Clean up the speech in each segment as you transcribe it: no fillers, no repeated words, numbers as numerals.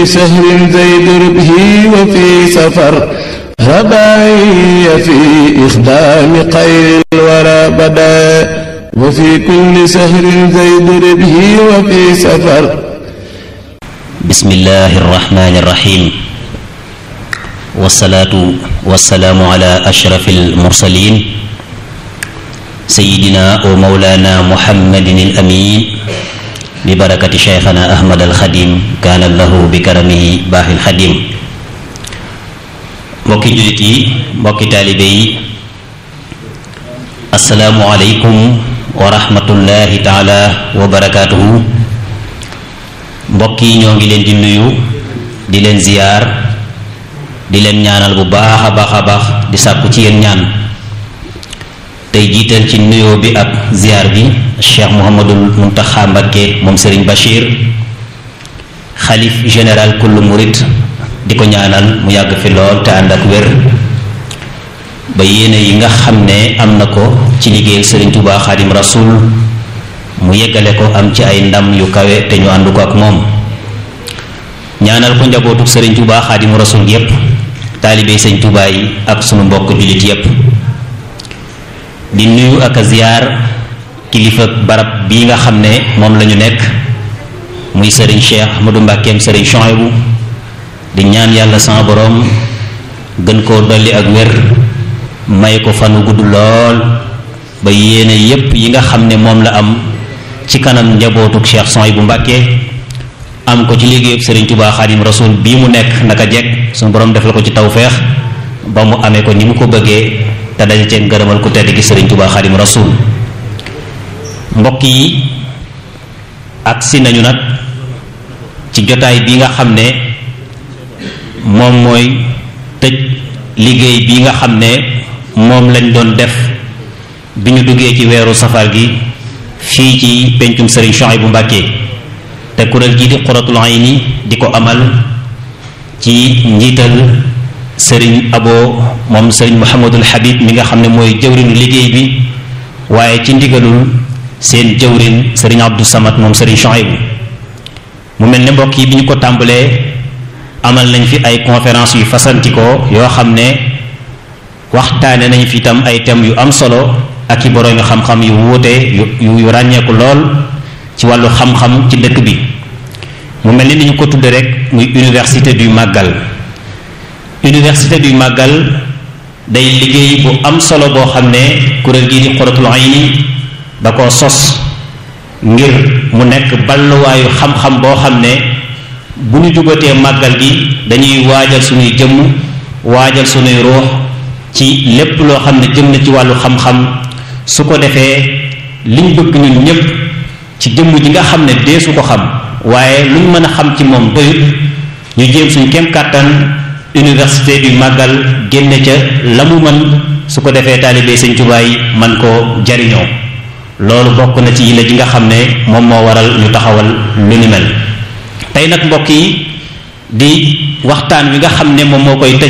سهر زيد ربه وفي سفر رباعي في إخدام خير الورى بدا وفي كل سهر زيد ربه وفي سفر. بسم الله الرحمن الرحيم والصلاة والسلام على أشرف المرسلين سيدنا ومولانا محمد الأمين ببركة شيخنا أحمد الخديم كان له بكرمه باهي الخديم. mbokki jullit yi mbokki taalibe yi assalaamu aleykum wa rahmatullahi taala wa barakaatuhu. mbokk yi ñoo ngi leen di nuyu di leen ziyaar di leen ñaanal bu baax a baax di sàkku ci yéen ñaan tey jiital ci nuyoo bi ak ziyaar bi Cheikh Mouhamadul Muntaxa Mbakke moom Serigne Bachir xalif général kullu murit di ko ñaanal mu yàgg fi lool te ànd ak wér ba yéene yi nga xam ne am na ko ci liggéeyal Serigne Touba Xaadim Rasul mu yeggale ko am ci ay ndam yu kawe te ñu ànd ko ak moom. ñaanal ko njabootu Serigne Touba Xaadim Rasul yépp taalibe Serigne Touba yi ak sunu mbokk jullit yépp di nuyu ak a ziyaar kilifa barab bii nga xam ne moom lañu nekk muy Serigne Cheikh Ahmadou Mbakkeem Serigne Chouaïbou di ñaan yàlla sama borom gën koo dolli ak wér may ko fanu gudd lool ba yéene yépp yi nga xam ne moom la am ci kanam njabootuk Cheikh Chouaïbou Mbacké am ko ci liggéeyub Serigne Touba Xaadim Rasul bii mu nekk naka jekk suñu borom defal ko ci tawfeex ba mu amee ko ni mu ko bëggee te daje cee ngërëmal ku tedd gi Serigne Touba Xaadim Rasul. mbokk yi agsi nañu nag ci jotaay bi nga xam ne moom mooy tëj liggéey bi nga xam ne moom lañ doon def bi ñu duggee ci weeru safar gi fii ci pencum Serigne Chouaïbou Mbacké te kuréel gi di Qurratul Ayni di ko amal ci njiital Serigne Abo moom Serigne Mouhamadul Habib mi nga xam ne mooy jëwrinu liggéey bi waaye ci ndigalul seen jëwrin Serigne Abdou Samad moom Serigne Chouaïbou. mu mel ne mbokk yi bi ñu ko tàmbalee amal nañ fi ay conférence yu fasantikoo yoo xam ne waxtaane nañ fi itam ay thèmes yu am solo ak i boroomi xam-xam yu wuute yu ràññeeku lool ci wàllu xam-xam ci dëkk bi. mu mel ni ñu ko tudde rek muy université du màggal. université du màggal day liggéey bu am solo boo xam ne kuréel gii di Qurratul Ayni da koo sos ngir mu nekk balluwaayu xam-xam boo xam ne bu ñu jubatee màggal gi dañuy waajal suñuy jëmm waajal suñuy ruux ci lépp loo xam ne jëm na ci wàllu xam-xam su ko defee liñ bëgg ñun ñépp ci jëmm ji nga xam ne deesu ko xam waaye luñ mën a xam ci moom doyut ñu jéem suñ kem kàttan université du màggal génne ca la mu mën su ko defee taalibe Sëñ Tuubaa yi man koo jariñoo. loolu bokk na ci yile ji nga xam ne moom moo waral ñu taxawal lu ni mel. tey nag mbokk yi di waxtaan wi nga xam ne moom moo koy tëj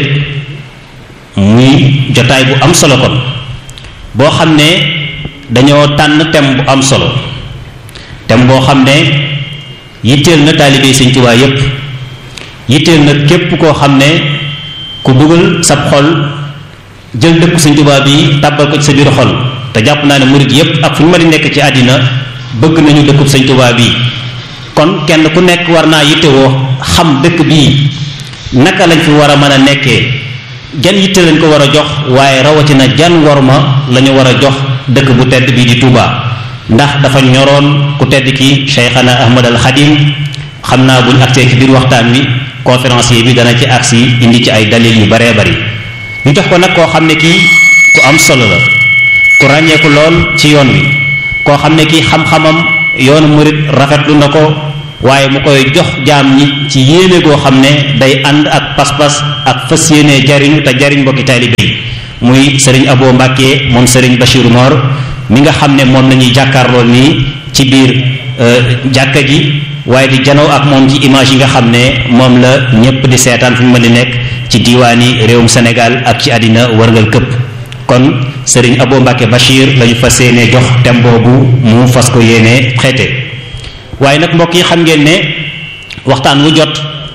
muy jotaay bu am solo kon boo xam ne dañoo tànn thème bu am solo thème boo xam ne yitteel na taalibe Sëñ Tuubaa yépp yitteel na képp koo xam ne ku dugal sab xol jël dëkku Sëñ Tuubaa bi tàbbal ko ci sa biir xol te jàpp naa ne murid yépp ak fu ñu mën di nekk ci àddina bëgg nañu dëkkub Sëñ Tuubaa bi. kon kenn ku nekk war naa yittewoo xam dëkk bii naka lañ fi war a mën a nekkee jan yitte lañ ko war a jox waaye rawatina jan worma la ñu war a jox dëkk bu tedd bii di Touba ndax dafa ñoroon ku tedd ki Cheikhana Ahmad al Khadim. xam naa buñ agsee ci biir waxtaan wi conférencier bi dana ci agsi indi ci ay dalil yu baree bari ñu jox ko nag koo xam ne kii ku am solo la ku ràññeeku lool ci yoon wi koo xam ne kii xam-xamam yoonu murit rafetlu na ko waaye mu koy jox jaam ñi ci yéene goo xam ne day ànd ak pas-pas ak fas yéene jariñu te jariñ mbokki taalibe yi muy Serigne Abo Mbacké moom Serigne Bachir Mor mi nga xam ne moom lañuy jàkkaarloo nii ci biir jàkka ji waaye di janoo ak moom ci image yi nga xam ne moom la ñépp di seetaan fu ñu mën di nekk ci diiwaani réewum Sénégal ak ci àddina wërngal këpp. kon Serigne Abo Mbacké Bachir lañu fas yéene jox thème boobu mu fas ko yéene xeete waaye nag mbokk yi xam ngeen ne waxtaan wu jot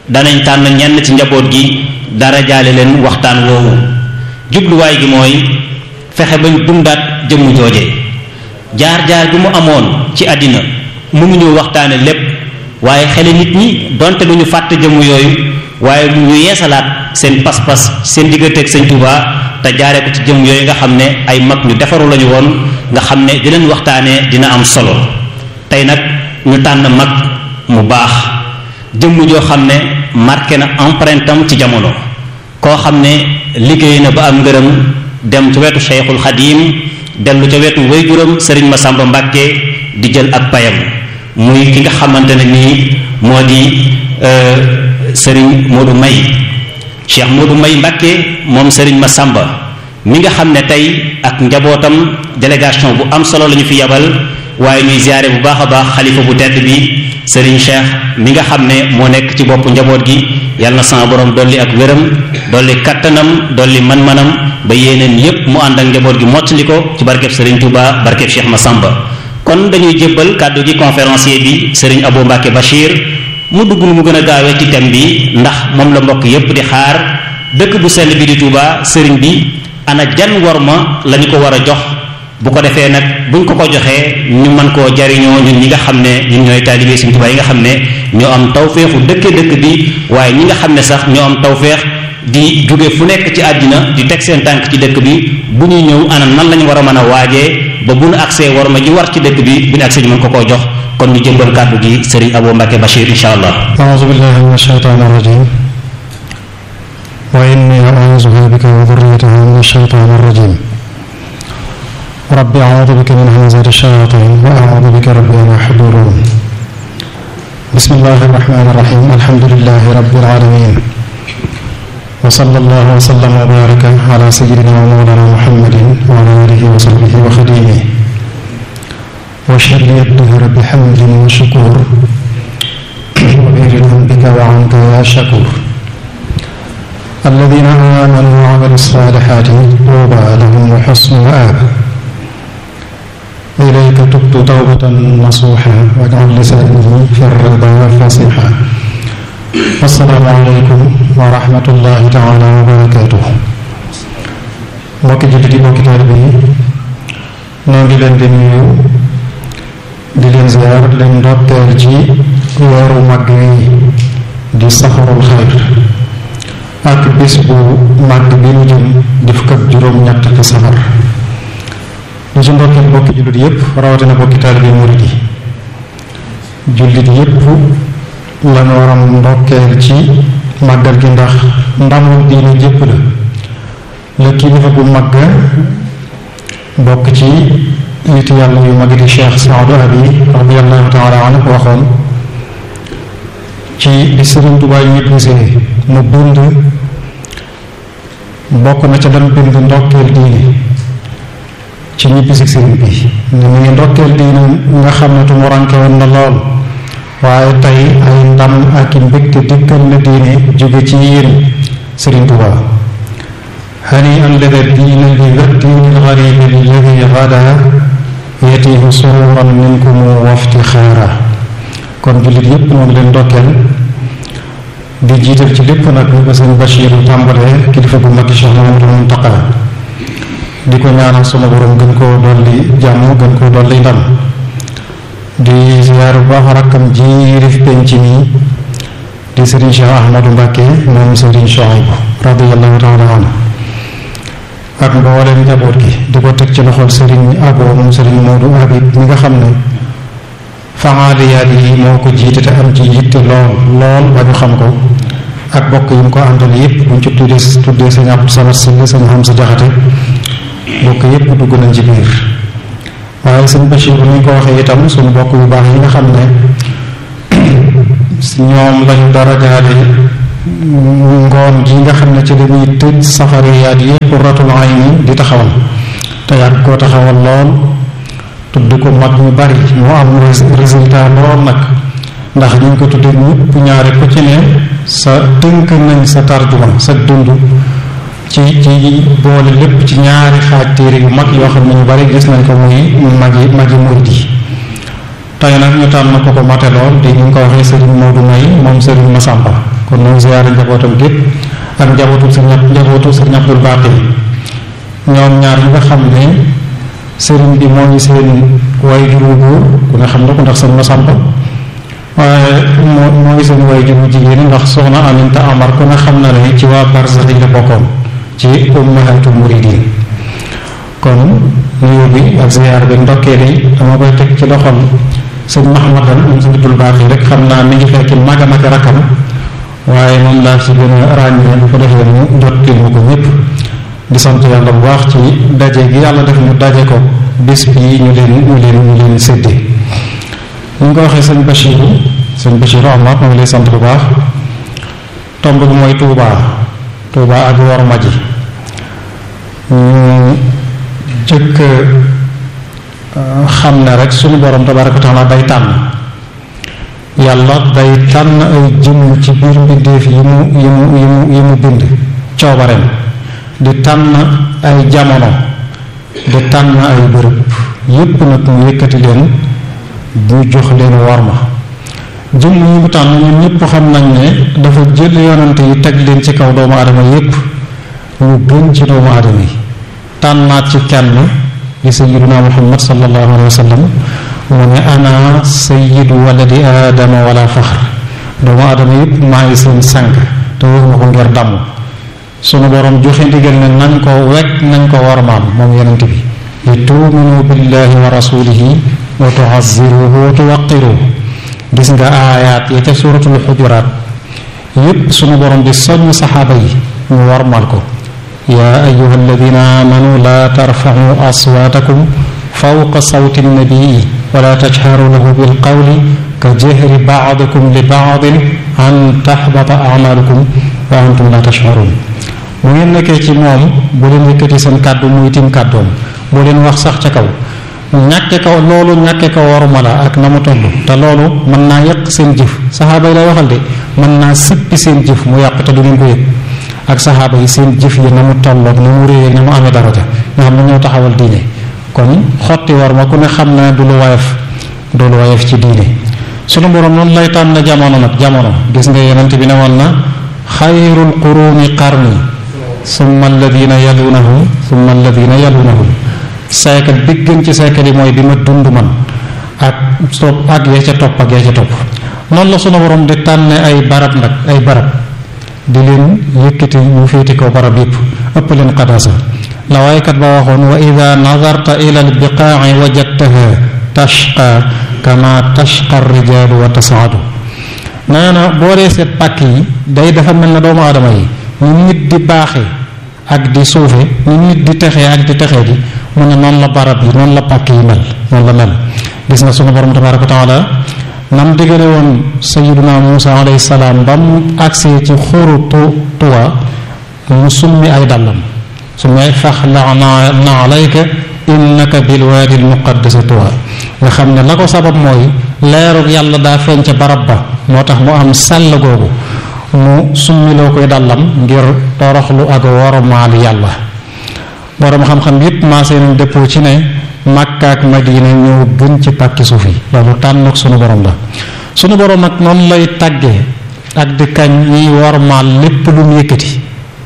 danañ tànn ñenn ci njaboot gi dara jaale leen waxtaan woowu. jubluwaay gi mooy fexe bañ dundaat jëmm jooje jaar-jaar bi mu amoon ci àddina mënuñu waxtaane lépp waaye xele nit ñi donte duñu fàtte jëmm yooyu waaye lu ñu yeesalaat seen pas-pas seen digganteeg Sëñ Tuubaa te jaare ko ci jëmm yooyu nga xam ne ay mag ñu defaru lañu woon nga xam ne di leen waxtaanee dina am solo. tey nag ñu tànn mag mu baax jëmm joo xam ne marqué na empreinte am ci jamono koo xam ne liggéey na ba am ngërëm dem ci wetu Cheikhul Xadim dellu ca wetu wayjuram Sëriñ Masamba Mbàkke di jël ak payam muy ki nga xamante ne nii moo di Sëriñ Modou May Cheikh Modou May Mbàkke moom Sëriñ Masamba mi nga xam ne tey ak njabootam délégation bu am solo la ñu fi yabal waaye ñuy ziyaare bu baax a baax xalifa bu tedd bi Sëriñ Cheikh mi nga xam ne moo nekk ci bopp njaboot gi yàlla na sama borom dolli ak wéram dolli kattanam dolli man-manam ba yéeneen yépp mu ànd ak njaboot gi mottali ko ci barkeb Sëriñ Touba barkeb Cheikh Massamba. kon dañuy jébbal kàddu gi conférencier bi Sëriñ Abo Mbacke Bachir mu dugg nu mu gën a gaawee ci thème bi ndax moom la mbokk yépp di xaar dëkk bu sell bi di Touba sëriñ bi ana jan worma lañu ko war a jox bu ko defee nag buñ ko joxee ñu mën koo jariñoo ñun ñi nga xam ne ñun ñooy taalibe Sëriñ Tuubaa yi nga xam ne ñoo am tawféexu dëkk bi waaye ñi nga xam ne sax ñoo am tawféex di jóge fu nekk ci àddina di teg seen tànk ci dëkk bi bu ñuy ñëw ana nan lañu war a mën a waajee ba bu nu agsee war ma ji war ci dëkk bi bu ñu agsee ñu mën ko jox kon ñu jëmbal kàddu gi Sëriñ Abo Mbacke Bachir insha allah. a'uuzu billahi mina shaytaani rajiim wa inni a'uuzu bika wa dhurriyyatahu mina shaytaani rajiim rabbi a'uudu bika min hamazaati shayaatiin wa a'uudu bika rabbi an yahduruun bismillahi rahmaani rahiim alhamdulillahi rabbil aalamiin wa sallallahu wa sallama wa baraka ala sayyidina wa mawlana muhammadin wa ala alihi wa sahbihi wa xadimihi wa ashhadu li ad-dahra bi hamdin wa shukuur wa bi ridan bika wa anka ya shakuur alladina aamanu wa amilu saalihaati tuuba lahum wa husnu ma'aab ilayka tubtu tawbatan nasuuha waj'al lisaani fi r-ridaa fasiiha. assalaamu aleykum wa rahmatullahi taala wa barakaatuh. mbokki jullit yi mbokki taalibe yi noo ngi leen di nuyu di leen ziyaar di leen ndokkeel ci weeru mag wi di saxarul xayr ak bis bu mag bi ñu jëm di fukk ak juróom-ñett ci safar ñu ci ndokkeel mbokki jullit yépp rawatina mbokki taalibe yi murid yi jullit yépp lañu war a ndokkeel ci màggal gi ndax ndamul diine jépp la kilifa bu mag bokk ci nit yàlla yu mag di Cheikh Saadu Abi radiyallahu taala anhu waxoon ci bi Sëriñ Tuubaa yu ñibbisee mu bind bokk na ca dem bind ndokkeel diine ci ñibbisi sëriñ bi ne mu ngi ndokkeel diine nga xam ne tumuranke woon na lool waaye tey ay ndam ak i mbégte dikkal na diine jóge ci yéen Sëriñ Tuubaa hani an lada diina li diini lgaribi alladi gada yatihi sururan minkum wa iftixaara. kon jullit yépp ñoo ngi leen ndokkeel di jiital ci lépp nag ñu ko seen Bachir tàmbalee kilifa bu mag Cheikh Mamadou Muntaqa di ko ñaanal suma borom gën koo dolli jàmm gën koo dolli ndam di ziyaar bu baax rakkam ji rif penc mi di Serigne Cheikh Ahmadou Mbacke moom Serigne Chouaïbou radiyallahu taala anhu ak mbooleem njaboot gi di ko teg ci loxol Serigne Abo moom Serigne Modou Habib mi nga xam ne faaliyaat yi moo ko jiite te am ci yitte lool ba ñu xam ko ak bokk yi mu ko àndal yépp buñ ci tuddee sëñ Abdou Samad Sylla sëñ Hamza Jaxate bokk yépp dugg nañ ci biir waaye sëñ Bachir bu ñu ko waxee itam suñu bokk yu baax yi nga xam ne ñoom lañu darajaale ngoon gi nga xam ne ci dañuy tëj safariyaat yi Qurratul Ayni di taxawal te yàgg koo taxawal lool tudd ko mag ñu bari moo am résultat lool nag ndax ñu ngi ko tuddee ñëpp ñaare ku ci ne sa tënk nañ sa tarjuma sa dund ci boole lépp ci ñaari xaaj téere yu mag yoo xam ne ñu bari gis nañ ko muy magi murid yi tey nag ñu tànn ko ko mate lool di ñu ngi ko waxee Serigne Modou May moom Serigne Massamba kon ñu ziyaare njabootam gépp ak njabootu Serigne Abdoul Baqi ñoom ñaar ñi nga xam ne Serigne bi moo ngi seen waajur wu góor ku ne xam na ko ndax Serigne Massamba waaye moo ngi seen waajur wu jigéen ndax soxna Aminta Amar ku ne xam na ne ci waa Barzakh la bokkoon ci ummahatul muridin kon nuyu bi ak ziyaar bi ndokkeel yi dama koy teg ci loxol sëñ Mahamadan moom sëñ Abdul Baaxi rek xam naa mi ngi fekk magam ak rakkam waaye moom laa ci gën a ràññee bu ko defee mu jottil ma ko ñëpp di sant yàlla bu baax ci daje gi yàlla def ñu daje ko bis bii ñu leen séddee ñu ngi ko waxee sëñ Bachiru Amar maa ngi lay sant bu baax tomb bi mooy Touba ak worma ji ñu jëkk xam ne rek suñu borom tabaraka wa taala day tànn yàlla day tànn ay jëmm ci biir mbindeef yi mu bind coobareem di tànn ay jamono di tànn ay bërëb yépp nag mu yëkkati leen ñu jox leen worma jëmm yi mu tànn ñun ñëpp xam nañ ne dafa jël yonante yi teg leen ci kaw doomu aadama yépp ñu gën ci doomu aadama yi tànnaat ci kenn di sayyiduna Muhammad sallallahu alayhi wa sallam mu ne ana sayyidu waladi aadama wala faxr doomu aadama yépp maa ngi seen sànq te waxuma ko ngir damm sunu borom joxe ndigal ne nañ ko wekk nañ ko wormaal moom yonent bi li tuuminu billahi wa rasulihi wa tuazziruhu wa tuwaqiruhu gis nga aayaat ya ca suratul xujuraat yépp sunu borom di soññ saxaaba yi ñu wormaal ko yaa ayyuha alladina amanu laa tarfacu aswaatakum fawqa sawti nnabii wala tajharu lahu bilqawli ka jahri bacdikum li bacdin an taxbata acmaalukum wa antum laa tashcuruun bu ngeen nekkee ci moom bu leen yëkkati seen kàddu muy tim kàddoom bu leen wax sax ca kaw ñàkke ko waruma la ak na mu toll te loolu mën naa yàq seen jëf saxaaba yi lay waxal de mën naa sippi seen jëf mu yàq te du ngeen ko yëg ak saxaaba yi seen jëf yi na mu tolloog na mu réyee na mu amee daraja nga xam ne ñoo taxawal diine kon xotti war ma ku ne xam ne du lu woyof ci diine sunu borom noonu lay tànn jamono nag jamono gis nga yonent bi ne woon na xayrul quruni qarni summa alladina yalunahum summa alladina yalunahum siècle bi gën ci siècle yi mooy bi ma dund man ak ya ca topp noonu la sunu borom di tànne ay barab nag ay barab di leen yëkkati ñu féeti ko barab yépp ëpp leen qadaasa la waaykat ba waxoon wa ida nadarta ila albiqaa'i wajadtaha tashqa kama tashqa ar-rijaalu wa tasaadu nee na boo dee seet pàkk yi day dafa mel na doomu aadama yi ñu nit di baaxe ak di suufe ñu nit di texee ak di texee di mu ne noonu la barab yi noonu la pàkk yi mel noonu la mel gis nga sunu borom tabaraka wa taala nam diggale woon sayiduna Musa alayhi salaam ba mu agsee ci xuru Tuwa mu summi ay dàllam summi ay faxla na alayka innaka bilwaadi almuqaddasi Tuwa nga xam ne la ko sabab mooy leerug yàlla daa feeñ ca barab ba moo tax mu am sàll googu mu summiloo koy dàllam ngir toroxlu ak wormaal yàlla borom xam-xam yépp maa seen dëppoo ci ne Makka ak Madina ñoo gën ci pàkki suuf yi loolu tànn ak sunu borom la sunu borom nag noonu lay tàggee ak di kañ ñiy wormaal lépp lu mu yëkkati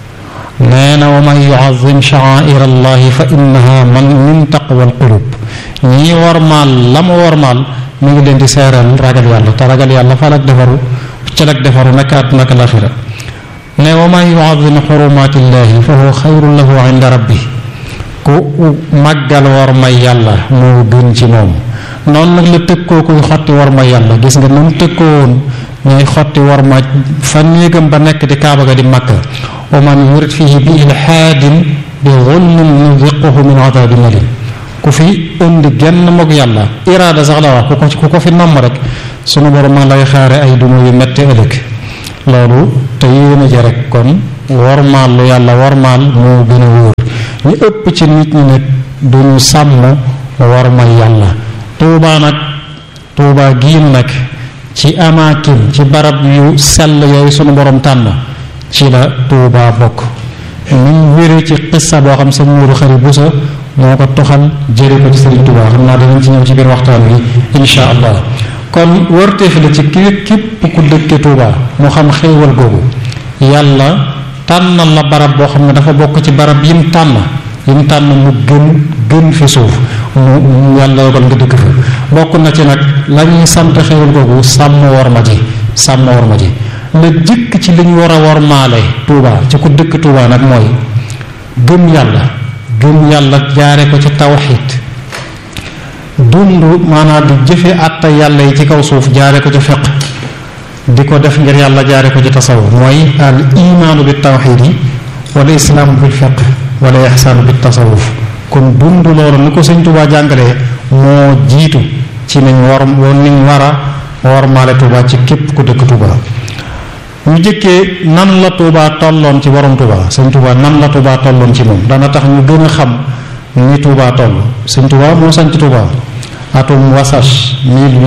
nee na wa man yuazim sha'air allahi fa innaha min taqwa alqulub ñiy wormaal la mu wormaal mu ngi leen di seeral ragal yàlla te ragal yàlla fa lak defaru naka àdduna ak laaxira ne wa man yuazim xurumaatillahi fa huwa xayrun lahu inda rabbi ku màggal war may yàlla moo gën ci moom noonu nag la tëkkoo kuy xotti war may yàlla gis nga noonu tëkkoo woon ñuy xotti war ma fa néegam ba nekk di kaaba ga di Makka wa man yurid fihi bi ilhaadin bi zulmin nuziquhu min adabin alim ku fi indi genn moog yàlla iraada sax la wax ku ko fi namm rek sunu borom ma lay xaare ay duma yu metti ëllëg loolu te yéena ji rek kon wormaal lu yàlla wormaal moo gën a wóor ñu ëpp ci nit ñi nag duñu sàmm wormaal yàlla Tuuba gii nag ci amaakin ci barab yu sell yooyu sunu borom tànn ci la Tuuba bokk niñ wéree ci xissa boo xam sa muuru xari bu sa ñoo ko toxal jële ko ci Serigne Touba xam naa danañ ci ñëw ci biir waxtaan wi insha allah. kon wërteef la ci képp ku dëkke Touba moo xam xéewal googu yàlla tànnal la barab boo xam ne dafa bokk ci barab yim tànn mu gën fi suuf mu yàlla yogal nga dëkk fa bokk na ci nag la ñuy sant xéewal googu sàmm war ma ji la jëkk ci li ñu war a wormaale Touba ci ku dëkk Touba nag mooy gëm yàlla jaare ko ci tawxiid dund maanaam di jëfe àtta yàlla yi ci kaw suuf jaare ko ci fiq di ko def ngir yàlla jaare ko ci tasawuf mooy al imaanu bi tawxiid yi wala islaamu bil fiq wala ihsaanu bi tasawuf kon dund loolu ni ko Sëñ Touba jàngalee moo jiitu ci niñ war a wormaale Touba ci képp ku dëkk Touba. ñu jëkkee nan la Touba tolloon ci borom Touba Sëñ Touba nan la Touba tolloon ci moom dana tax ñu gën a xam ni Touba toll. Sëñ Touba moo sanc Touba atum wasage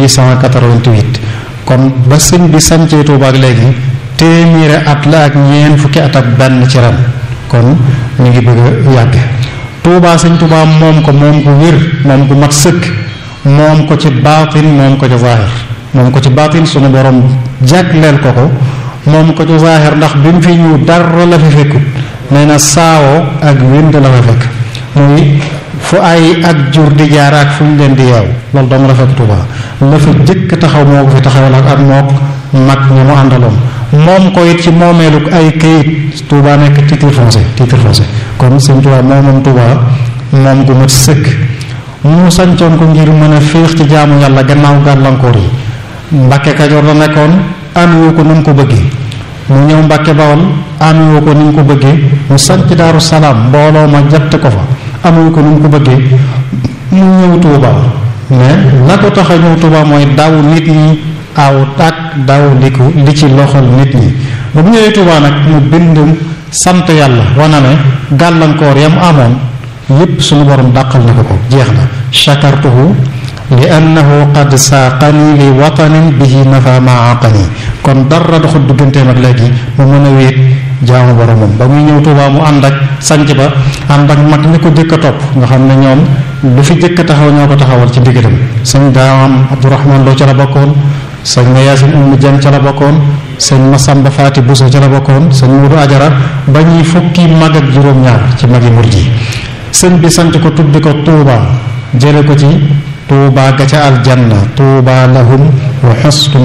1888 kon ba sëñ bi sancee Touba ak léegi téeméeri at la ak ñeent fukki at ak benn ci ren kon ñu ngi bëgg a yàgg. Touba Sëñ Touba moom ko wér moom ko mat sëkk moom ko ci baatin moom ko ci zaahir moom ko ci baatin sunu borom jagleel ko moom ko ci zaahir ndax bi mu fi ñëw dara la fi fekkut nee na saawo ak wind la fa fekk muy fu ay ak jur di jaar ak fu ñu leen di yeew loolu dong la fekk Touba la fa jëkk taxaw moo ko fi taxawal ak mook mag ñi mu àndaloon moom ko it ci moomeelu ay këyit Touba nekk titre foncier kon Sëñ Touba moom Touba moom gu mat sëkk mu sancoon ko ngir mën a féex ci jaamu yàlla gannaaw gàllankoor yi Mbàkke Kajoor la nekkoon amewu ko ni mu ko bëggee mu ñëw Mbàkke Bawol amewu ko ni mu ko bëggee mu sanc Daaru Salaam mbooloo ma jatt ko fa amewu ko ni mu ko bëggee mu ñëw Touba mais la ko tax a ñëw Touba mooy daw nit ñi aw ak daw li ci loxol nit ñi ba bu ñëwee Touba nag mu bind sant yàlla wana ne gàllankoor yam amoon yépp suñu borom dàqal na ko jeex na shakartuhu li annahu qad saaqani li watanin bihi nafa ma aqani kon dara doxul digganteem ak léegi mu mën a wéet jaamu boromam ba muy ñëw Touba mu ànd ak sanc ba ànd ak mag ñi ko jëkk a topp nga xam ne ñoom lu fi jëkk a taxaw ñoo ko taxawal ci ndigalam sëñ daamam Abdourahman Lo ca la bokkoon sëñ ma Yaasin Ummi Jang ca la bokkoon sëñ Masamba Faati Buso ca la bokkoon sëñ Mudu Ajara ba ñuy fukki mag ak juróom-ñaar ci magi murid yi sëñ bi sant ko tuddi ko Touba jële ko ci Touba ga ca aljanna Touba lahum wa husnu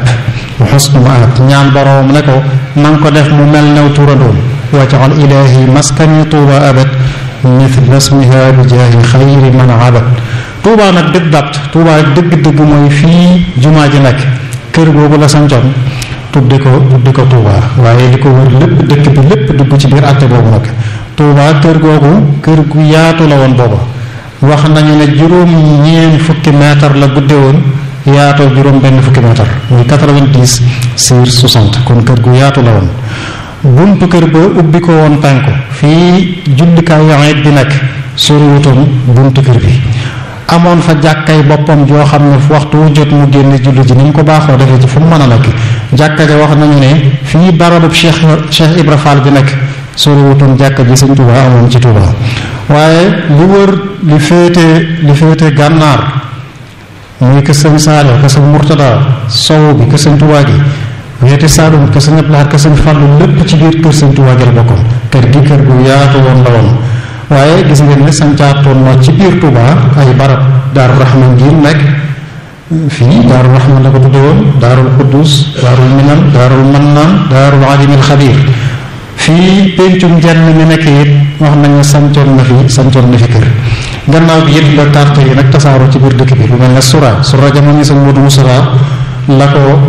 maab ñaan boroom ne ko nanga ko def mu mel new turandoom waj'al ilahi maskani Touba abad mithla ismiha bi jaahi xayri man abad Touba nag dëgg-dëgg mooy fii jumaa ji nekk kër googu la sancoon tudde ko Touba waaye li ko wër lépp dëkk bi lépp dugg ci biir àtte boobu nag Touba kër googu kër gu yaatu la woon booba wax nañu ne juróom-ñeent fukki mètre la gudde woon yaatoo juróom-benn fukki mètre muy 90 sur 60 kon kër gu yaatu la woon buntu kër ba ubbi ko woon penku fii jullikaay yaayit bi nekk soriwutoon buntu kër bi amoon fa jàkkay boppam joo xam ne waxtu wu jot mu génn julli ji ni mu ko baaxoo defee ci fu mu mën a nekk jàkka ja wax nañu ne fii barabub Cheikh Ibra Fall bi nekk soriwutoon jàkka ji Sëñ Touba amoon ci Touba waaye lu wër li féete gànnaar muy kër Sëñ Saaliw kër Sëñ Murtada sow bi kër Sëñ Touba gi weeti Saalum kër Sëñ Abdou Lahad kër Sëñ Fallu lépp ci biir kër Sëñ Touba gi la bokkoon kër gi kër gu yaatu woon la woon waaye gis ngeen ne sancaatoon na ci biir Touba ay barab Daaru Rahman gi nekk fii Daaru Rahman la ko tudde woon Daarul Quddus Daarul Minan Daarul Mannaan Daarul Alimil Xabiir fii pencum njenn mi nekk it wax nañ ne sancoon na fi kër gannaaw bi it la carte yi nag tasaaroo ci biir dëkk bi lu mel ne sura jamono Sëñ Moodu Musaa la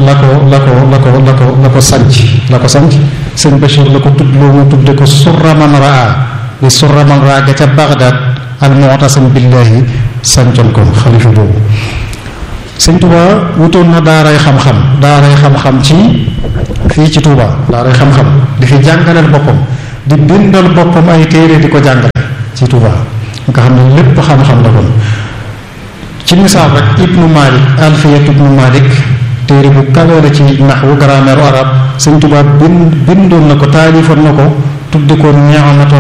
ko sanc Sëñ Bachir la ko tuddloo mu tudde ko surra man raa li surra man raa ga ca Bagdad al mu'tasim billahi sancoon ko xalifa boobu Sëñ Touba wutoon na daaray xam-xam ci fii ci Touba daaray xam-xam di fi jàngaleel boppam di bindal boppam ay téere di ko jàngale ci Touba nga xam ne lépp xam-xam la kon ci misaal rek Ibnu Malik Alfiyatu Ibnu Malik téere bu kawe la ci naxwu grammaire arab Sëñ Touba bindoon na ko taalifoon na ko tudde ko Ni'matu